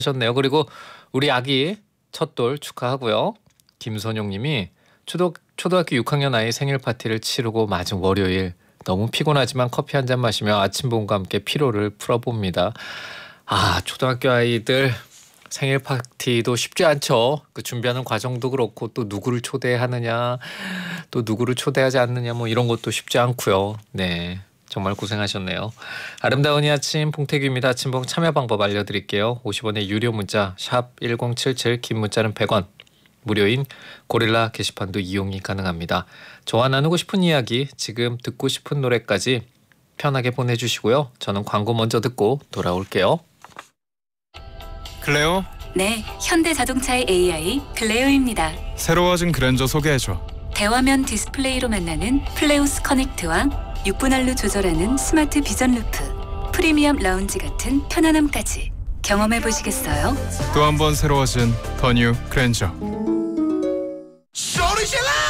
하셨네요. 그리고 우리 아기 첫돌 축하하고요. 김선용님이 초등학교 6학년 아이 생일 파티를 치르고 맞은 월요일 너무 피곤하지만 커피 한 잔 마시며 아침 본과 함께 피로를 풀어봅니다. 초등학교 아이들 생일 파티도 쉽지 않죠. 그 준비하는 과정도 그렇고 또 누구를 초대하느냐 또 누구를 초대하지 않느냐 뭐 이런 것도 쉽지 않고요. 네. 정말 고생하셨네요. 아름다운 이 아침 봉태규입니다. 아침봉 참여 방법 알려드릴게요. 50원의 유료 문자 샵 1077, 긴 문자는 100원. 무료인 고릴라 게시판도 이용이 가능합니다. 저와 나누고 싶은 이야기, 지금 듣고 싶은 노래까지 편하게 보내주시고요. 저는 광고 먼저 듣고 돌아올게요. 클레오? 네, 현대자동차의 AI 클레오입니다. 새로워진 그랜저 소개해줘. 대화면 디스플레이로 만나는 플레오스 커넥트와 6분할로 조절하는 스마트 비전 루프, 프리미엄 라운지 같은 편안함까지 경험해 보시겠어요? 또 한 번 새로워진 더 뉴 그랜저.